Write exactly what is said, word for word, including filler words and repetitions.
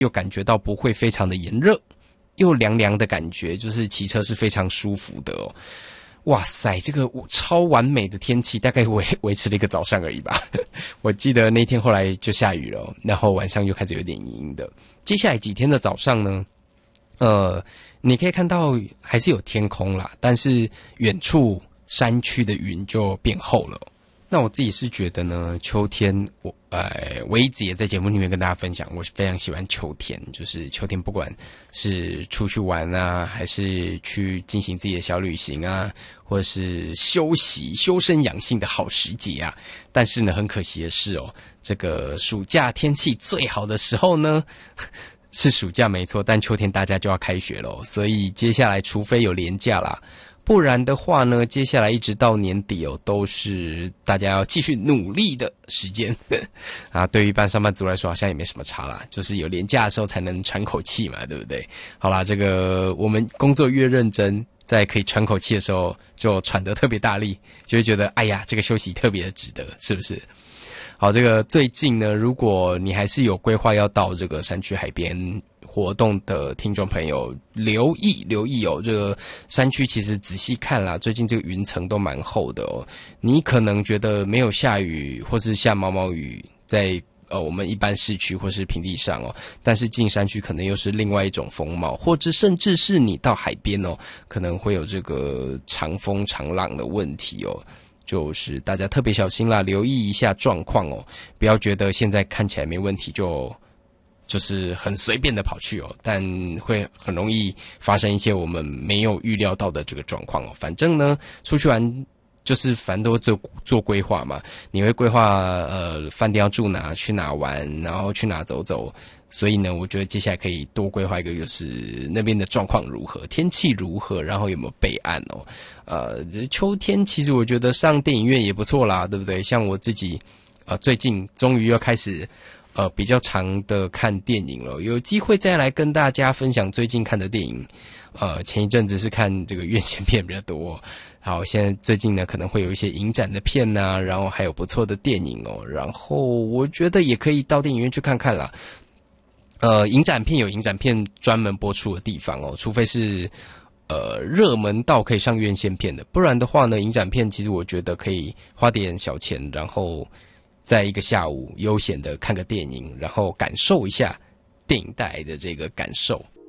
又感觉到不会非常的炎热，又凉凉的感觉，就是骑车是非常舒服的哦。哇塞，这个超完美的天气大概维维持了一个早上而已吧。我记得那天后来就下雨了，然后晚上又开始有点阴阴的。接下来几天的早上呢，呃，你可以看到还是有天空啦，但是远处山区的云就变厚了。那我自己是觉得呢，秋天我呃，我一直也在节目里面跟大家分享，我非常喜欢秋天，就是秋天不管是出去玩啊，还是去进行自己的小旅行啊，或者是休息、修身养性的好时节啊。但是呢，很可惜的是哦，这个暑假天气最好的时候呢，是暑假没错，但秋天大家就要开学了，所以接下来除非有连假啦。不然的话呢，接下来一直到年底哦，都是大家要继续努力的时间啊。对于一般上班族来说，好像也没什么差啦，就是有连假的时候才能喘口气嘛，对不对？好啦，这个我们工作越认真，在可以喘口气的时候，就喘得特别大力，就会觉得哎呀，这个休息特别的值得，是不是？好，这个最近呢，如果你还是有规划要到这个山区海边活动的听众朋友，留意留意哦，这个山区其实仔细看啦，最近这个云层都蛮厚的哦。你可能觉得没有下雨或是下毛毛雨，在呃我们一般市区或是平地上哦，但是进山区可能又是另外一种风貌，或者甚至是你到海边哦，可能会有这个长风长浪的问题哦。就是大家特别小心啦，留意一下状况哦，不要觉得现在看起来没问题就就是很随便的跑去哦，但会很容易发生一些我们没有预料到的这个状况哦。反正呢，出去玩就是反正都做做规划嘛，你会规划呃饭店要住哪，去哪玩，然后去哪走走。所以呢，我觉得接下来可以多规划一个，就是那边的状况如何，天气如何，然后有没有备案哦。呃，秋天其实我觉得上电影院也不错啦，对不对？像我自己，呃，最近终于要开始呃比较长的看电影了，有机会再来跟大家分享最近看的电影。呃，前一阵子是看这个院线片比较多，好，现在最近呢可能会有一些影展的片啊，然后还有不错的电影哦，然后我觉得也可以到电影院去看看啦。呃，影展片有影展片专门播出的地方哦，除非是呃热门到可以上院线片的，不然的话呢，影展片其实我觉得可以花点小钱，然后在一个下午悠闲的看个电影，然后感受一下电影带来的这个感受。